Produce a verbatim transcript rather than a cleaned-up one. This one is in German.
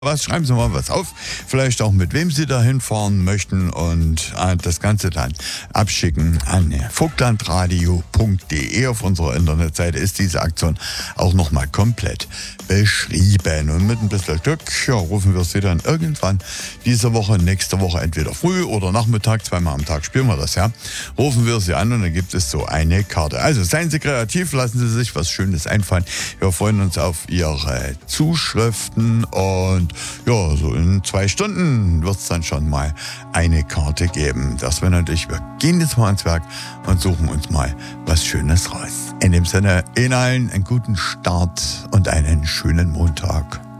Was, schreiben Sie mal was auf, vielleicht auch mit wem Sie da hinfahren möchten und äh, das Ganze dann abschicken an vogtlandradio punkt de. Auf unserer Internetseite ist diese Aktion auch nochmal komplett beschrieben. Und mit ein bisschen Glück ja, rufen wir Sie dann irgendwann diese Woche, nächste Woche, entweder früh oder Nachmittag, zweimal am Tag spielen wir das, ja. Rufen wir Sie an und dann gibt es so eine Karte. Also seien Sie kreativ, lassen Sie sich was Schönes einfallen. Wir freuen uns auf Ihre Zuschriften und ja, so in zwei Stunden wird es dann schon mal eine Karte geben. Das wäre natürlich, wir gehen jetzt mal ans Werk und suchen uns mal was Schönes raus. In dem Sinne, Ihnen allen einen guten Start und einen schönen Montag.